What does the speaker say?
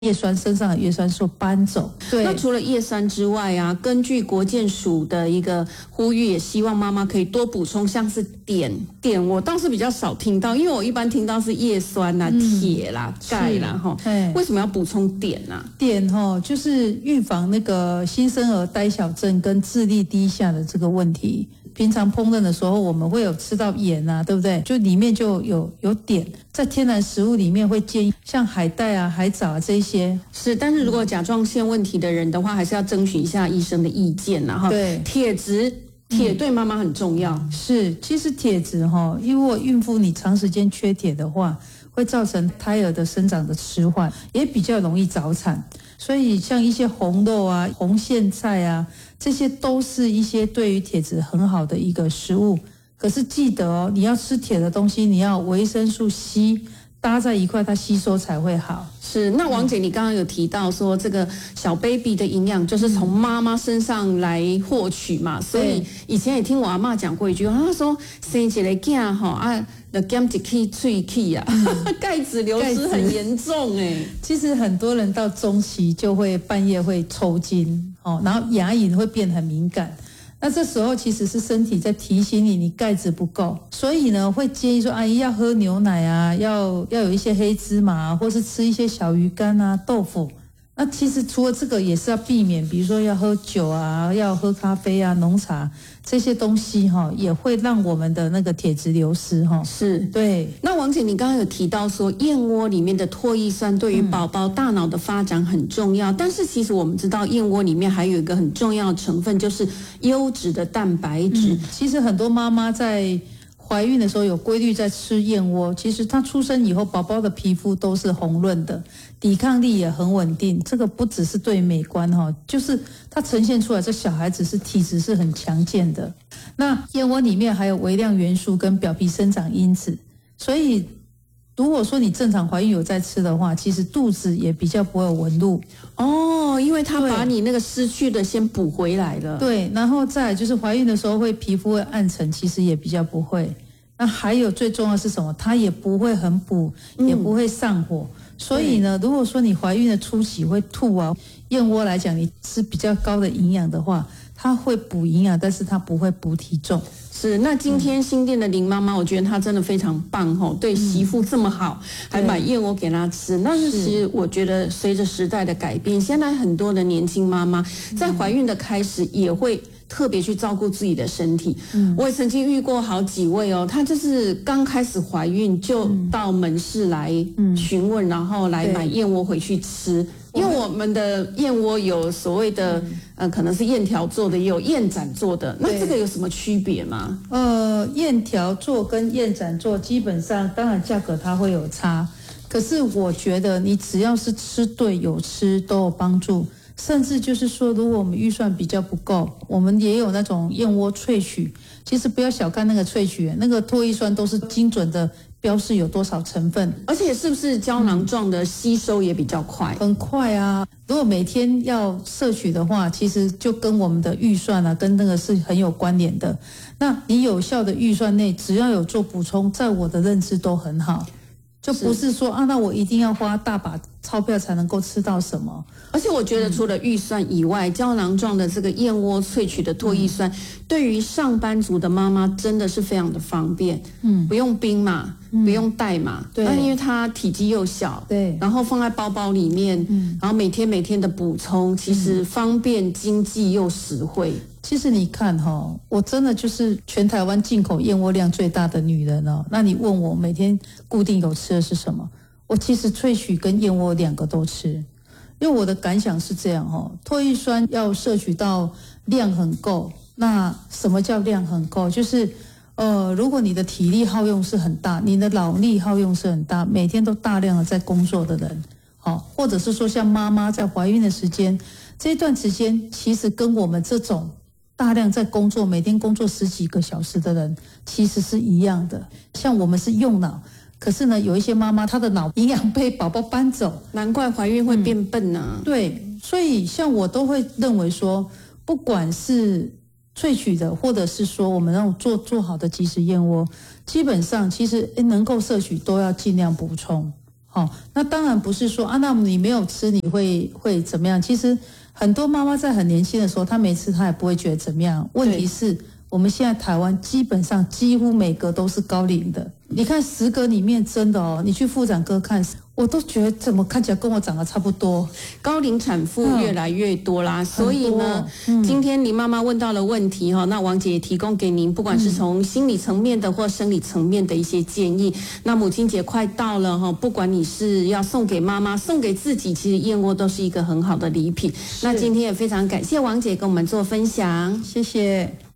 叶酸身上的叶酸素搬走。对， 那除了叶酸之外啊，根据国健署的一个呼吁，也希望妈妈可以多补充像是碘，我倒是比较少听到，因为我一般听到是叶酸啦、铁啦、钙啦哈。为什么要补充碘啊？ 碘就是预防那个新生儿呆小症跟智力低下的这个问题。平常烹饪的时候，我们会有吃到盐啊，对不对？就里面就有碘，在天然食物里面会建议像海带啊、海藻啊这些。 是，但是如果甲状腺问题的人的话，还是要征询一下医生的意见啦哈。 对， 铁对妈妈很重要。 是，其实铁质因为孕妇你长时间缺铁的话，会造成胎儿的生长的迟缓，也比较容易早产。所以像一些红肉啊、红苋菜啊，这些都是一些对于铁质很好的一个食物。可是记得你要吃铁的东西，你要维生素 C 搭在一块，它吸收才会好。 是，那王姐，你刚刚有提到说这个小 baby 的营养就是从妈妈身上来获取嘛，所以以前也听我阿嬷讲过一句话，她说生一个囝就减一气喙气啊，钙质流失很严重哎。 其实很多人到中期就会半夜会抽筋然后牙龈会变很敏感。那这时候其实是身体在提醒你钙质不够，所以呢会建议说阿姨要喝牛奶啊，要有一些黑芝麻或是吃一些小鱼干啊、豆腐。那其实除了这个也是要避免，比如说要喝酒啊、要喝咖啡啊、浓茶这些东西也会让我们的那个铁质流失是， 对。 那王姐，你刚刚有提到说燕窝里面的唾液酸对于宝宝大脑的发展很重要，但是其实我们知道燕窝里面还有一个很重要的成分，就是优质的蛋白质。 其实很多妈妈在怀孕的时候有规律在吃燕窝，其实她出生以后宝宝的皮肤都是红润的，抵抗力也很稳定。这个不只是对美观就是它呈现出来这小孩子是体质是很强健的。那燕窝里面还有微量元素跟表皮生长因子，所以如果说你正常怀孕有在吃的话，其实肚子也比较不会有纹路因为它把你那个失去的先补回来了。 对，然后再来就是怀孕的时候皮肤会暗沉，其实也比较不会。那还有最重要是什么？它也不会很补，也不会上火。所以呢，如果说你怀孕的初期会吐啊，燕窝来讲，你吃比较高的营养的话，它会补营养，但是它不会补体重。 是，那今天新店的林妈妈，我觉得她真的非常棒对媳妇这么好，还买燕窝给她吃。那是其实我觉得随着时代的改变，现在很多的年轻妈妈在怀孕的开始也会特别去照顾自己的身体。我也曾经遇过好几位她就是刚开始怀孕就到门市来询问，然后来买燕窝回去吃。因为我们的燕窝有所谓的可能是燕条做的，也有燕盏做的，那这个有什么区别吗？ 燕条做跟燕盏做基本上当然价格它会有差，可是我觉得你只要是吃对有吃都有帮助。甚至就是说，如果我们预算比较不够，我们也有那种燕窝萃取。其实不要小看那个萃取，那个唾液酸都是精准的标示有多少成分， 而且是不是胶囊状的吸收也比较快？ 很快啊！如果每天要摄取的话，其实就跟我们的预算啊，跟那个是很有关联的。那你有效的预算内，只要有做补充，在我的认知都很好。就不是说那我一定要花大把钞票才能够吃到什么。 而且我觉得除了预算以外，胶囊状的这个燕窝萃取的唾液酸，对于上班族的妈妈真的是非常的方便。不用冰嘛，不用带嘛。对，那因为它体积又小， 对， 然后放在包包里面，然后每天的补充，其实方便、经济又实惠。 其实你看我真的就是全台湾进口燕窝量最大的女人那你问我每天固定有吃的是什么？我其实萃取跟燕窝两个都吃，因为我的感想是这样唾液酸要摄取到量很够。那什么叫量很够？就是如果你的体力耗用是很大，你的脑力耗用是很大，每天都大量的在工作的人，或者是说像妈妈在怀孕的时间，这一段时间其实跟我们这种大量在工作，每天工作10几个小时的人其实是一样的。像我们是用脑，可是呢有一些妈妈她的脑营养被宝宝搬走， 难怪怀孕会变笨啊。 对，所以像我都会认为说，不管是萃取的，或者是说我们那种做好的即食燕窝，基本上其实能够摄取都要尽量补充。 那当然不是说啊，那你没有吃你会怎么样？其实很多妈妈在很年轻的时候，她没吃她也不会觉得怎么样。问题是我们现在台湾基本上几乎每个都是高龄的，你看10个里面真的你去妇产科看，我都觉得怎么看起来跟我长得差不多。 高龄产妇越来越多啦，所以呢，今天林妈妈问到了问题那王姐也提供给您，不管是从心理层面的或生理层面的一些建议。那母亲节快到了不管你是要送给妈妈、送给自己，其实燕窝都是一个很好的礼品。那今天也非常感谢王姐跟我们做分享， 谢谢。